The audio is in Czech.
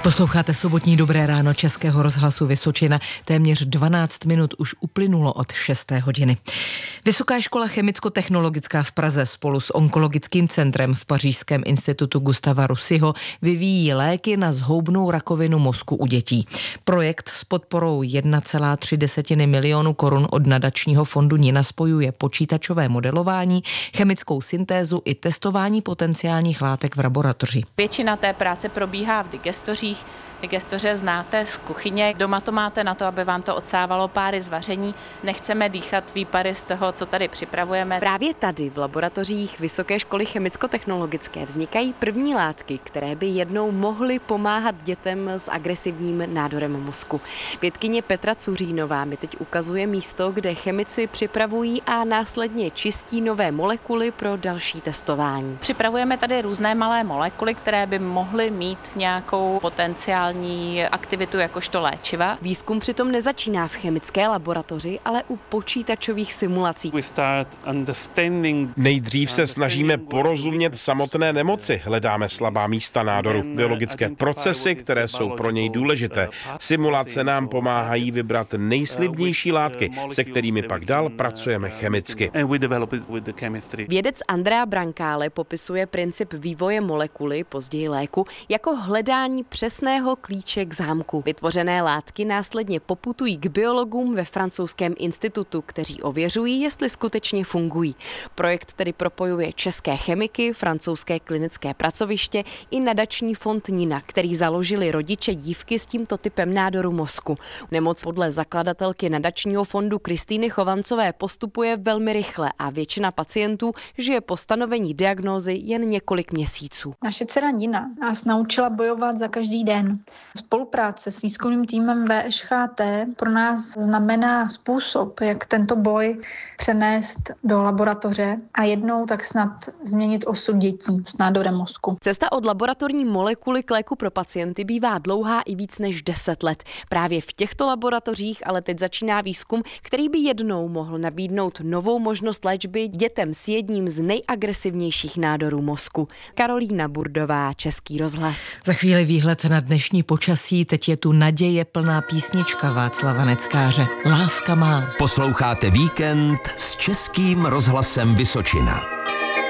Posloucháte sobotní Dobré ráno Českého rozhlasu Vysočina. Téměř 12 minut už uplynulo od 6. hodiny. Vysoká škola chemicko-technologická v Praze spolu s onkologickým centrem v Pařížském institutu Gustava Roussyho vyvíjí léky na zhoubnou rakovinu mozku u dětí. Projekt s podporou 1,3 milionu korun od nadačního fondu NINA spojuje počítačové modelování, chemickou syntézu i testování potenciálních látek v laboratoři. Většina té práce probíhá v digestořích. Digestoře znáte z kuchyně. Doma to máte na to, aby vám to odsávalo páry z vaření. Nechceme dýchat výpary z toho, co tady připravujeme. Právě tady v laboratořích Vysoké školy chemicko-technologické vznikají první látky, které by jednou mohly pomáhat dětem s agresivním nádorem mozku. Vědkyně Petra Cuřínová mi teď ukazuje místo, kde chemici připravují a následně čistí nové molekuly pro další testování. Připravujeme tady různé malé molekuly, které by mohly mít nějakou potenciální aktivitu jakožto léčiva. Výzkum přitom nezačíná v chemické laboratoři, ale u počítačových simulací. Nejdřív se snažíme porozumět samotné nemoci, hledáme slabá místa nádoru, biologické procesy, které jsou pro něj důležité. Simulace nám pomáhají vybrat nejslibnější látky, se kterými pak dál pracujeme chemicky. Vědec Andrea Brancale popisuje princip vývoje molekuly, později léku, jako hledání přesného klíče k zámku. Vytvořené látky následně poputují k biologům ve francouzském institutu, kteří ověřují, jestli skutečně fungují. Projekt tedy propojuje české chemiky, francouzské klinické pracoviště i nadační fond NINA, který založili rodiče dívky s tímto typem nádoru mozku. Nemoc podle zakladatelky nadačního fondu Kristýny Chovancové postupuje velmi rychle a většina pacientů žije po stanovení diagnózy jen několik měsíců. Naše dcera Nina nás naučila bojovat za každý den. Spolupráce s výzkumným týmem VŠHT pro nás znamená způsob, jak tento boj přenést do laboratoře a jednou tak snad změnit osud dětí s nádorem mozku. Cesta od laboratorní molekuly k léku pro pacienty bývá dlouhá i víc než 10 let. Právě v těchto laboratořích ale teď začíná výzkum, který by jednou mohl nabídnout novou možnost léčby dětem s jedním z nejagresivnějších nádorů mozku. Karolína Burdová, Český rozhlas. Za chvíli výhled na dnešní počasí, teď je tu naděje plná písnička Václava Neckáře. Láska má. Posloucháte Víkend s Českým rozhlasem Vysočina.